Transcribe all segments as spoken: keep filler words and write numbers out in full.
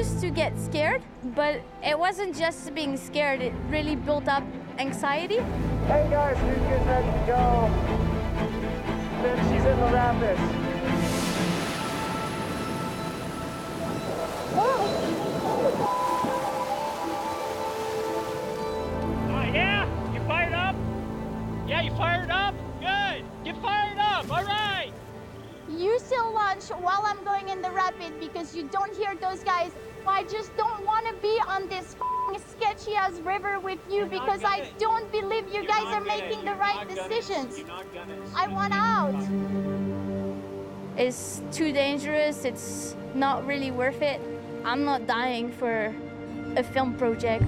used to get scared, but it wasn't just being scared, it really built up anxiety. Hey guys, who's getting ready to go? Then she's in the rapids. Oh yeah? You fired up? Yeah, you fired up? Good. Get fired up. All right. You still launch while I'm going in the rapid because you don't hear those guys. I just don't want to be on this sketchy ass river with you You're because I don't believe you You're guys not are gonna. making the You're right not gonna. decisions. You're not gonna. I want out. It's too dangerous, it's not really worth it. I'm not dying for a film project.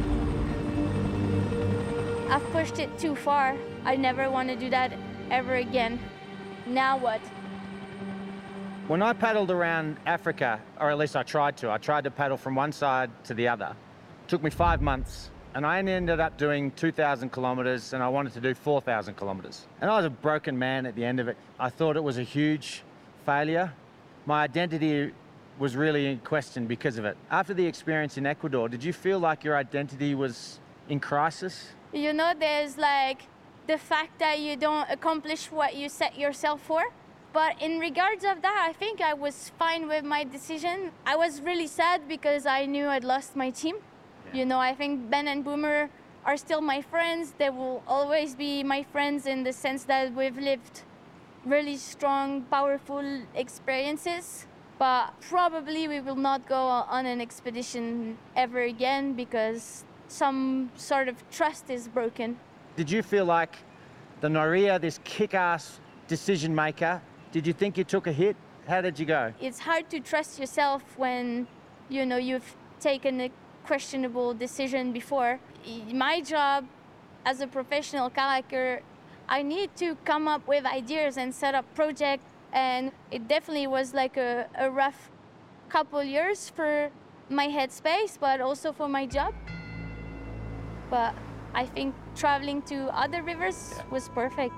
I've pushed it too far. I never want to do that ever again. Now what? When I paddled around Africa, or at least I tried to, I tried to paddle from one side to the other. It took me five months, and I ended up doing two thousand kilometres, and I wanted to do four thousand kilometres. And I was a broken man at the end of it. I thought it was a huge failure. My identity was really in question because of it. After the experience in Ecuador, did you feel like your identity was in crisis? You know, there's like the fact that you don't accomplish what you set yourself for. But in regards of that, I think I was fine with my decision. I was really sad because I knew I'd lost my team. Yeah. You know, I think Ben and Boomer are still my friends. They will always be my friends in the sense that we've lived really strong, powerful experiences. But probably we will not go on an expedition ever again because some sort of trust is broken. Did you feel like the Noria, this kick-ass decision maker, did you think you took a hit? How did you go? It's hard to trust yourself when, you know, you've taken a questionable decision before. My job as a professional kayaker, I need to come up with ideas and set up projects, and it definitely was like a, a rough couple years for my headspace, but also for my job. But I think traveling to other rivers yeah. was perfect.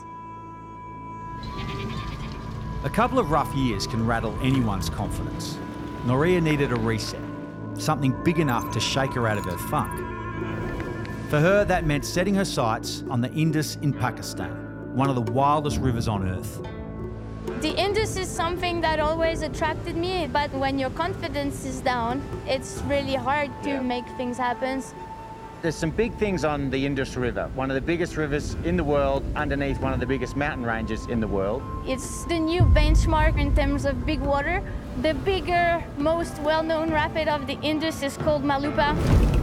A couple of rough years can rattle anyone's confidence. Noria needed a reset, something big enough to shake her out of her funk. For her, that meant setting her sights on the Indus in Pakistan, one of the wildest rivers on earth. The Indus is something that always attracted me, but when your confidence is down, it's really hard to yeah. make things happen. There's some big things on the Indus River, one of the biggest rivers in the world, underneath one of the biggest mountain ranges in the world. It's the new benchmark in terms of big water. The bigger, most well-known rapid of the Indus is called Malupa.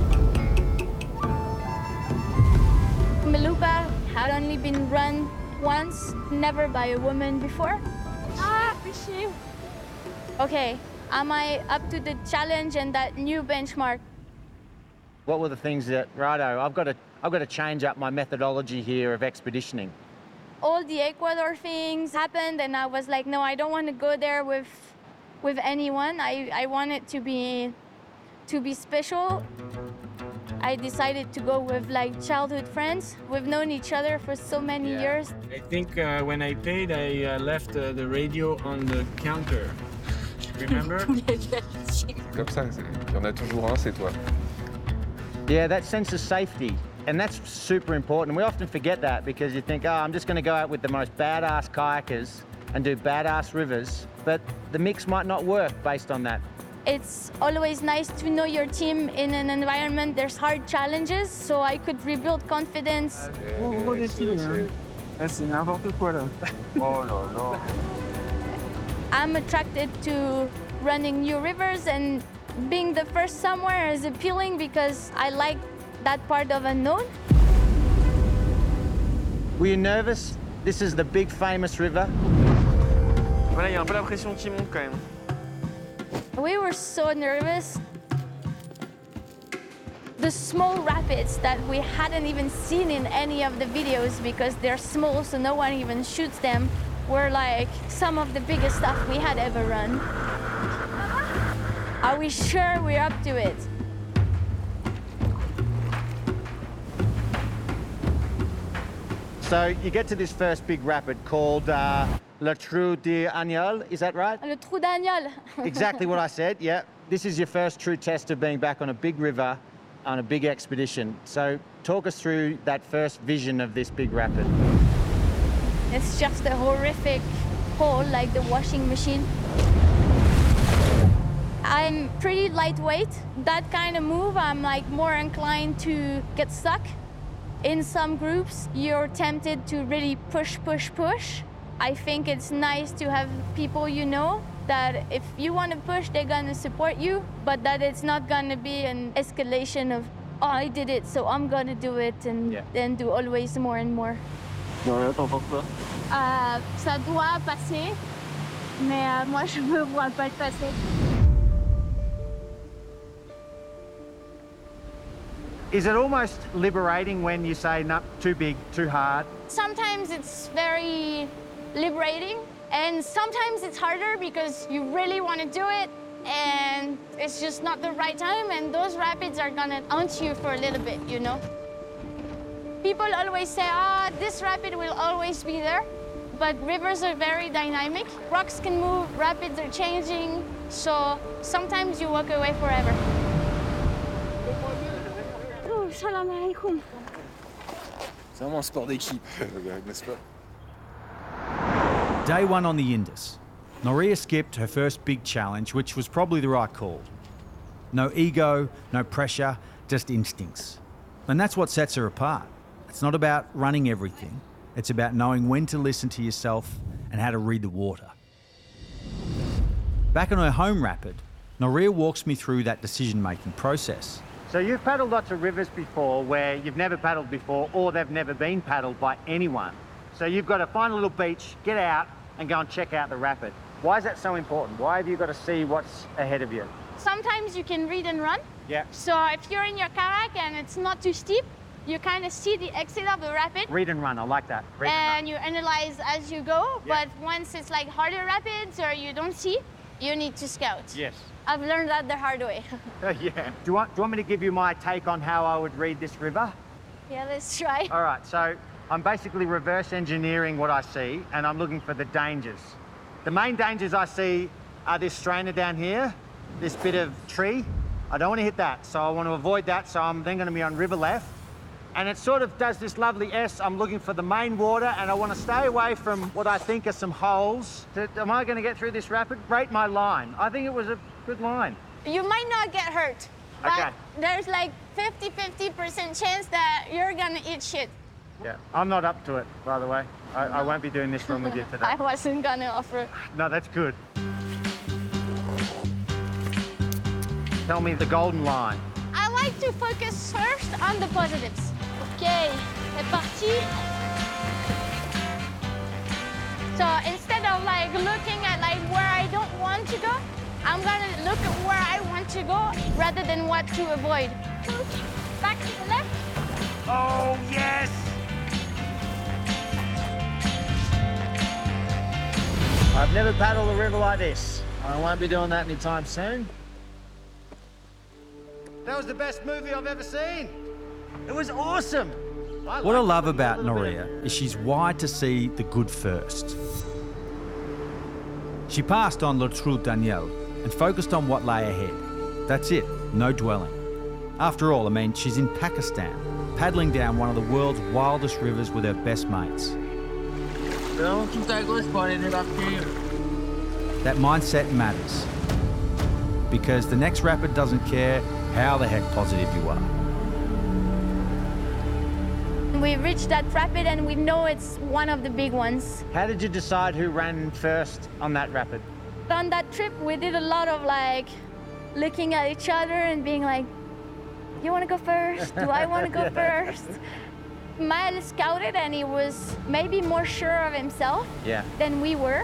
Malupa had only been run once, never by a woman before. Ah, fishy. Okay, am I up to the challenge and that new benchmark? What were the things that, righto, I've got to, I've got to change up my methodology here of expeditioning? All the Ecuador things happened, and I was like, no, I don't want to go there with, with anyone. I, I want it to be, to be special. I decided to go with like childhood friends. We've known each other for so many yeah. years. I think uh, when I paid, I uh, left uh, the radio on the counter. Remember? Comme ça, il y en a toujours un, c'est toi. Yeah, that sense of safety, and that's super important. We often forget that because you think, oh, I'm just going to go out with the most badass kayakers and do badass rivers, but the mix might not work based on that. It's always nice to know your team in an environment there's hard challenges, so I could rebuild confidence. I'm attracted to running new rivers, and being the first somewhere is appealing because I like that part of unknown. Were you nervous? This is the big famous river. Voilà, il y a un peu la pression qui monte quand même. We were so nervous. The small rapids that we hadn't even seen in any of the videos because they're small, so no one even shoots them, were like some of the biggest stuff we had ever run. Are we sure we're up to it? So you get to this first big rapid called uh, Le Trou d'Agneau, is that right? Le Trou d'Agneau. Exactly what I said, yeah. This is your first true test of being back on a big river, on a big expedition. So talk us through that first vision of this big rapid. It's just a horrific hole, like the washing machine. I'm pretty lightweight. That kind of move, I'm like more inclined to get stuck. In some groups, you're tempted to really push, push, push. I think it's nice to have people you know that if you want to push, they're gonna support you, but that it's not gonna be an escalation of, oh, I did it, so I'm gonna do it, and Yeah. then do always more and more. Non, t'en penses quoi? Euh, ça doit passer, mais euh, moi je me vois pas le passer. Is it almost liberating when you say, no, too big, too hard? Sometimes it's very liberating, and sometimes it's harder because you really want to do it, and it's just not the right time, and those rapids are gonna haunt you for a little bit, you know? People always say, ah, this rapid will always be there, but rivers are very dynamic. Rocks can move, rapids are changing, so sometimes you walk away forever. Oh, salam alaikum. C'est vraiment un sport d'équipe, n'est-ce pas? Day one on the Indus. Nouria skipped her first big challenge, which was probably the right call. No ego, no pressure, just instincts. And that's what sets her apart. It's not about running everything. It's about knowing when to listen to yourself and how to read the water. Back on her home rapid, Nouria walks me through that decision-making process. So you've paddled lots of rivers before where you've never paddled before, or they've never been paddled by anyone. So you've got to find a little beach, get out, and go and check out the rapid. Why is that so important? Why have you got to see what's ahead of you? Sometimes you can read and run. Yeah. So if you're in your kayak and it's not too steep, you kind of see the exit of the rapid. Read and run, I like that. Read and And you analyze as you go, Yeah. but once it's like harder rapids or you don't see, you need to scout. run. Yes. I've learned that the hard way. Yeah. Do you, want, do you want me to give you my take on how I would read this river? Yeah, let's try. All right, so I'm basically reverse engineering what I see, and I'm looking for the dangers. The main dangers I see are this strainer down here, this bit of tree. I don't want to hit that, so I want to avoid that, so I'm then going to be on river left. And it sort of does this lovely S. I'm looking for the main water, and I want to stay away from what I think are some holes. To, am I going to get through this rapid? Rate my line. I think it was a good line. You might not get hurt, but Okay. there's like fifty fifty percent chance that you're gonna eat shit. Yeah, I'm not up to it, by the way. I, I won't be doing this one with you today. I wasn't gonna offer. No, that's good. Tell me the golden line. I like to focus first on the positives. Okay, c'est parti. So instead of like looking at like where I don't want to go, I'm gonna look at where I want to go rather than what to avoid. Back to the left. Oh, yes! I've never paddled a river like this. I won't be doing that anytime soon. That was the best movie I've ever seen. It was awesome. I What I liked love it a about little bit. Nouria is she's wired to see the good first. She passed on Le Trou d'Agneau and focused on what lay ahead. That's it, no dwelling. After all, I mean, she's in Pakistan, paddling down one of the world's wildest rivers with her best mates. That mindset matters, because the next rapid doesn't care how the heck positive you are. We reached that rapid and we know it's one of the big ones. How did you decide who ran first on that rapid? On that trip, we did a lot of like looking at each other and being like, you want to go first? Do I want to go first? Mal scouted and he was maybe more sure of himself Yeah. than we were.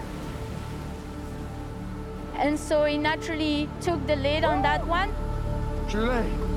And so he naturally took the lead on that one. Je l'ai.